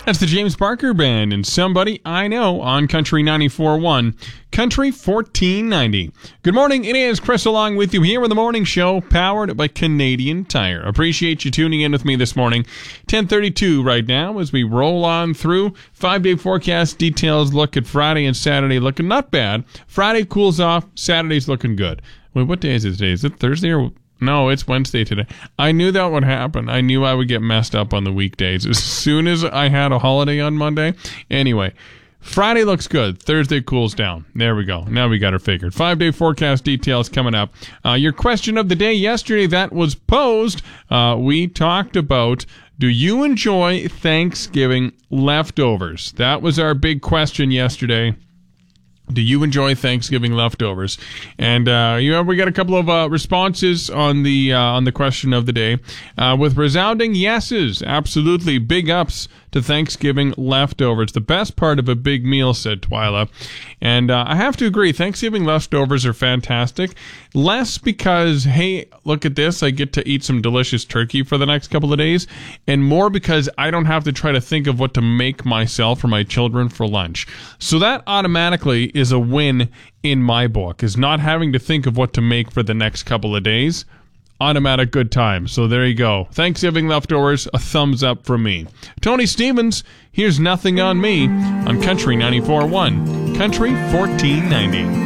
That's the James Barker Band and Somebody I Know on Country 94.1, Country 1490. Good morning, it is Chris along with you here with the morning show, powered by Canadian Tire. Appreciate you tuning in with me this morning. 10:32 right now as we roll on through. 5-day forecast details look at Friday and Saturday looking not bad. Friday cools off, Saturday's looking good. Wait, what day is it today? Is it Thursday or... No, it's Wednesday today. I knew that would happen. I knew I would get messed up on the weekdays as soon as I had a holiday on Monday. Anyway, Friday looks good. Thursday cools down. There we go. Now we got her figured. 5-day forecast details coming up. Your question of the day yesterday that was posed, we talked about, do you enjoy Thanksgiving leftovers? That was our big question yesterday. Do you enjoy Thanksgiving leftovers? And we got a couple of responses on the question of the day, with resounding yeses. Absolutely, big ups to Thanksgiving leftovers. The best part of a big meal, said Twyla. And I have to agree, Thanksgiving leftovers are fantastic. Less because, hey, look at this, I get to eat some delicious turkey for the next couple of days, and more because I don't have to try to think of what to make myself or my children for lunch. So that automatically is a win in my book, is not having to think of what to make for the next couple of days. Automatic good time. So there you go. Thanksgiving leftovers, a thumbs up from me. Tony Stevens, here's Nothing on Me on Country 94.1, Country 1490.